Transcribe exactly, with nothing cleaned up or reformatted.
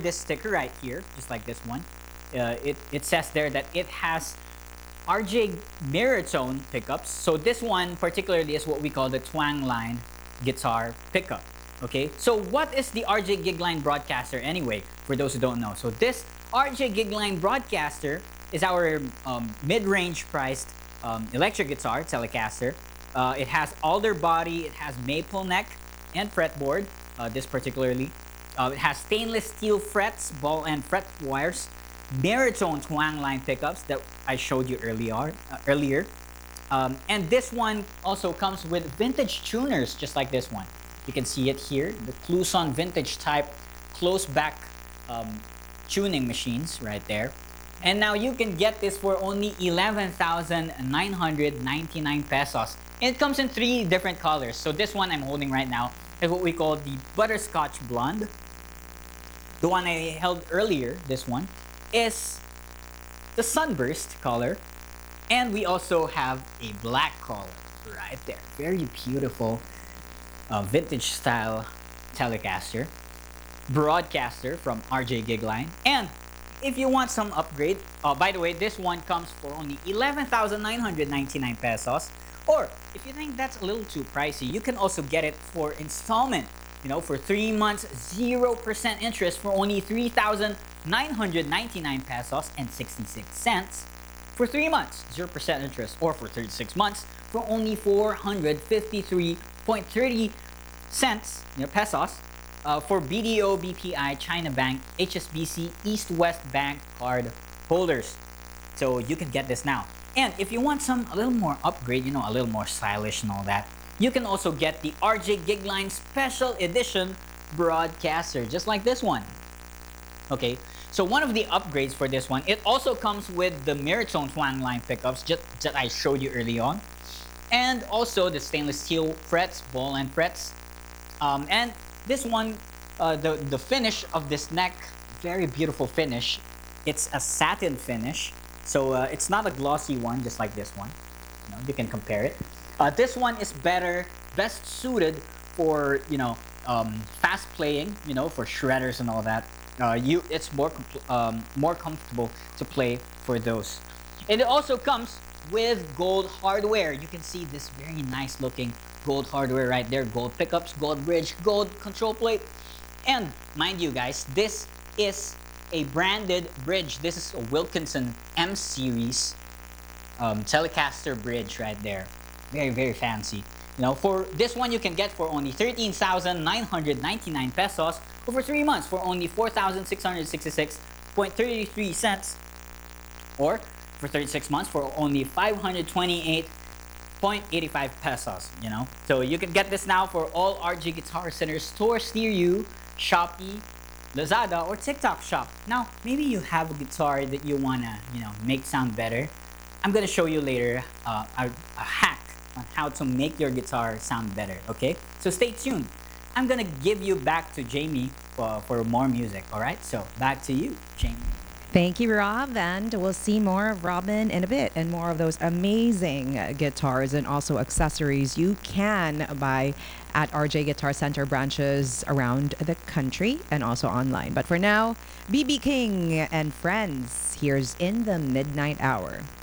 this sticker right here, just like this one. Uh, it, it says there that it has R J mirror tone pickups. So this one particularly is what we call the twang line guitar pickup. Okay, so what is the R J Gigline Broadcaster anyway, for those who don't know? So this R J Gigline Broadcaster is our um, mid-range priced um, electric guitar Telecaster. Uh, it has alder body, it has maple neck and fretboard, uh, this particularly. Uh, it has stainless steel frets, ball and fret wires, mirror tone twang line pickups that I showed you earlier. Uh, earlier. Um, and this one also comes with vintage tuners, just like this one. You can see it here, the Kluson vintage type close back um, tuning machines right there. And now you can get this for only eleven thousand nine hundred ninety-nine pesos. And it comes in three different colors. So this one I'm holding right now is what we call the Butterscotch Blonde. The one I held earlier, this one, is the Sunburst color. And we also have a black color right there. Very beautiful uh, vintage style Telecaster. Broadcaster from R J Gigline. And if you want some upgrade, uh, by the way, this one comes for only eleven thousand nine hundred ninety-nine pesos. Or if you think that's a little too pricey, you can also get it for installment. You know, for three months, zero percent interest for only three thousand nine hundred ninety-nine pesos and sixty-six cents. For three months, zero percent interest. Or for thirty-six months, for only four hundred fifty-three point three zero cents, you know, pesos. Uh, for B D O, B P I, China Bank, H S B C, East West Bank card holders. So you can get this now. And if you want some a little more upgrade, you know, a little more stylish and all that, you can also get the R J Gigline Special Edition Broadcaster, just like this one. Okay, so one of the upgrades for this one, it also comes with the mirror tone twang line pickups just that I showed you early on, and also the stainless steel frets, ball and frets, um, and this one, uh, the, the finish of this neck, very beautiful finish. It's a satin finish. So uh, it's not a glossy one, just like this one. You know, you can compare it. Uh, this one is better, best suited for, you know, um, fast playing, you know, for shredders and all that. Uh, you, it's more, um, more comfortable to play for those. And it also comes with gold hardware. You can see this very nice looking gold hardware right there. Gold pickups, gold bridge, gold control plate. And mind you guys, this is a branded bridge. This is a Wilkinson M series um, Telecaster bridge right there. Very, very fancy. You know, for this one you can get for only thirteen thousand nine hundred ninety-nine pesos over three months for only four thousand six hundred sixty-six point three three cents, or for thirty-six months for only five hundred twenty-eight point eight five pesos, you know. So you can get this now for all R J Guitar Center stores near you, Shopee, Lazada, or TikTok shop. Now, maybe you have a guitar that you wanna, you know, make sound better. I'm gonna show you later uh, a, a hack on how to make your guitar sound better, okay? So stay tuned. I'm gonna give you back to Jamie for, for more music, all right? So back to you, Jamie. Thank you, Rob. And we'll see more of Robin in a bit and more of those amazing uh, guitars and also accessories you can buy at R J Guitar Center branches around the country and also online. But for now, B B King and Friends, here's In the Midnight Hour.